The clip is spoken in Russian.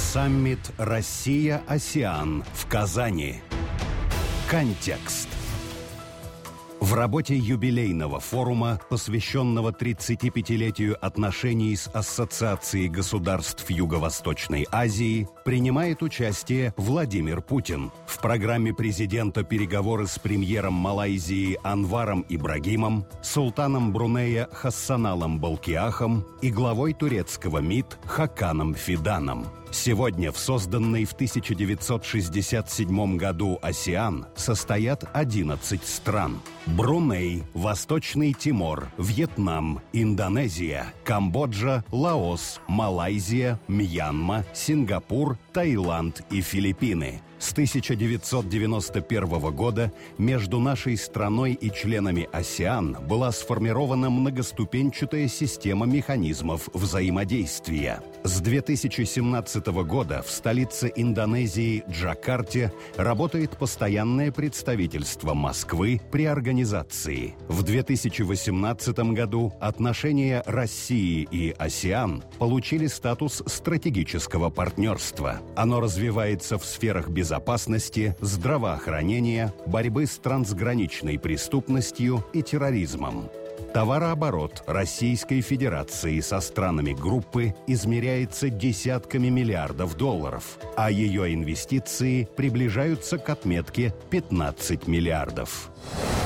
Саммит «Россия-АСЕАН» в Казани. Контекст. В работе юбилейного форума, посвященного 35-летию отношений с Ассоциацией государств Юго-Восточной Азии, принимает участие Владимир Путин. В программе президента переговоры с премьером Малайзии Анваром Ибрагимом, султаном Брунея Хассаналом Болкиахом и главой турецкого МИД Хаканом Фиданом. Сегодня в созданной в 1967 году АСЕАН состоят 11 стран. Бруней, Восточный Тимор, Вьетнам, Индонезия, Камбоджа, Лаос, Малайзия, Мьянма, Сингапур, Таиланд и Филиппины. С 1991 года между нашей страной и членами АСЕАН была сформирована многоступенчатая система механизмов взаимодействия. С 2017 года в столице Индонезии Джакарте работает постоянное представительство Москвы при организации. В 2018 году отношения России и АСЕАН получили статус стратегического партнерства. Оно развивается в сферах безопасности, здравоохранения, борьбы с трансграничной преступностью и терроризмом. Товарооборот Российской Федерации со странами группы измеряется десятками миллиардов долларов, а ее инвестиции приближаются к отметке 15 миллиардов.